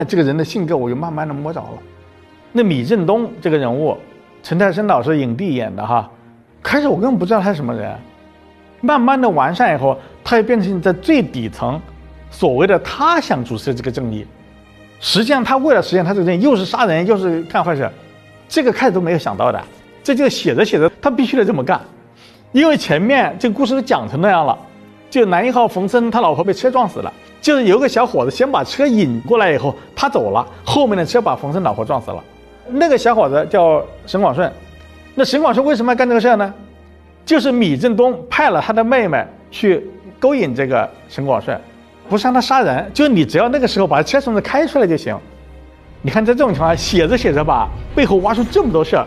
这个人的性格我就慢慢的摸着了。那米振东这个人物，陈泰生老师影帝演的哈，开始我根本不知道他是什么人，慢慢的完善以后，他也变成在最底层，所谓的他想主持这个正义，实际上他为了实现他这个正义，又是杀人又是干坏事，这个开始都没有想到的，这就写着写着他必须得这么干，因为前面这个故事都讲成那样了，就男一号冯生他老婆被车撞死了，就是有个小伙子先把车引过来以后，他走了，后面的车把冯生老婆撞死了。那个小伙子叫沈广顺，那沈广顺为什么要干这个事呢？就是米振东派了他的妹妹去勾引这个沈广顺，不是让他杀人，就是你只要那个时候把车从这开出来就行。你看在这种情况下写着写着吧，背后挖出这么多事儿。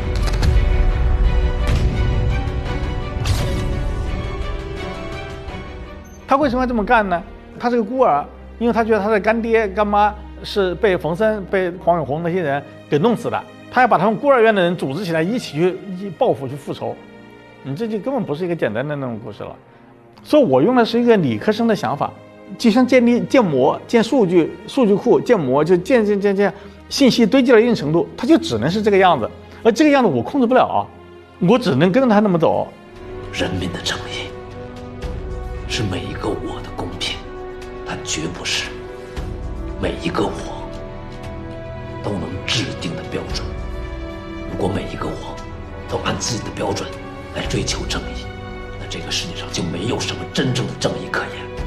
他为什么要这么干呢？他是个孤儿，因为他觉得他的干爹干妈是被冯生、被黄永红那些人给弄死的，他要把他们孤儿院的人组织起来，一起去报复、去复仇。你这就根本不是一个简单的那种故事了。所以我用的是一个理科生的想法，就像建模、建数据库、建模，就建信息堆积到一定程度，它就只能是这个样子，而这个样子我控制不了，我只能跟着他那么走。 人民的正义是每一个我的公平，它绝不是每一个我都能制定的标准。如果每一个我都按自己的标准来追求正义，那这个世界上就没有什么真正的正义可言。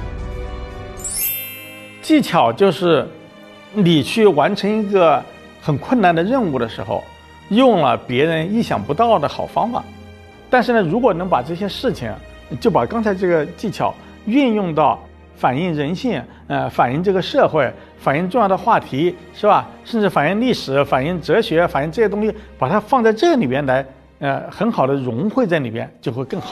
技巧就是你去完成一个很困难的任务的时候，用了别人意想不到的好方法。但是呢，如果能把这些事情，就把刚才这个技巧运用到反映人性，反映这个社会，反映重要的话题，是吧？甚至反映历史、反映哲学、反映这些东西，把它放在这里边来，很好的融汇在里边，就会更好。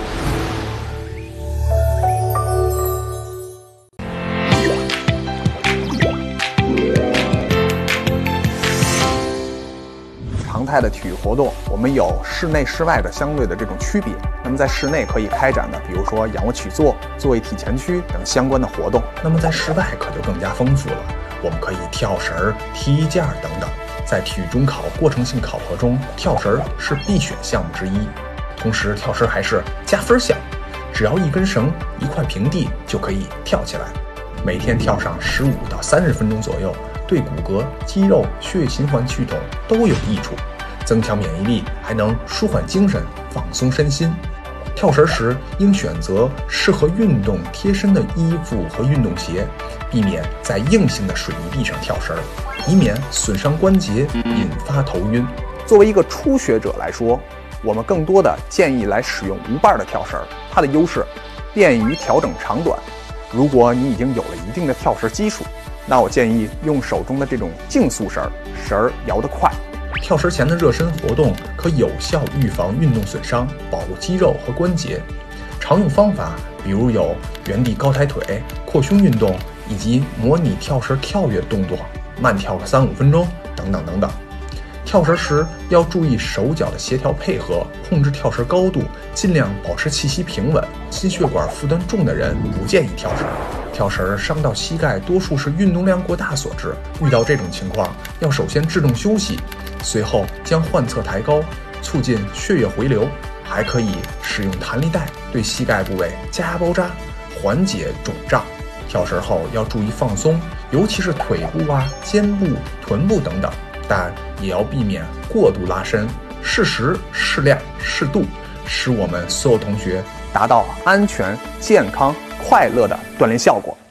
常态的体育活动，我们有室内室外的相对的这种区别。那么在室内可以开展的，比如说仰卧起坐、坐位体前屈等相关的活动。那么在室外可就更加丰富了，我们可以跳绳、踢毽等等。在体育中考过程性考核中，跳绳是必选项目之一，同时跳绳还是加分项，只要一根绳、一块平地就可以跳起来。每天跳上15到30分钟左右，对骨骼、肌肉、血液循环系统都有益处，增强免疫力，还能舒缓精神、放松身心。跳绳时应选择适合运动贴身的衣服和运动鞋，避免在硬性的水泥地上跳绳，以免损伤关节，引发头晕。作为一个初学者来说，我们更多的建议来使用无伴的跳绳，它的优势便于调整长短。如果你已经有了一定的跳绳基础，那我建议用手中的这种竞速绳，绳儿摇得快。跳绳前的热身活动可有效预防运动损伤，保护肌肉和关节。常用方法比如有原地高抬腿、扩胸运动，以及模拟跳绳跳跃动作，慢跳个3-5分钟等等等等。跳绳时要注意手脚的协调配合，控制跳绳高度，尽量保持气息平稳。心血管负担重的人不建议跳绳。跳绳伤到膝盖多数是运动量过大所致，遇到这种情况要首先制动休息，随后将患侧抬高，促进血液回流。还可以使用弹力带对膝盖部位加压包扎，缓解肿胀。跳绳后要注意放松，尤其是腿部肩部、臀部等等，但也要避免过度拉伸，适时、适量、适度，使我们所有同学达到安全、健康、快乐的锻炼效果。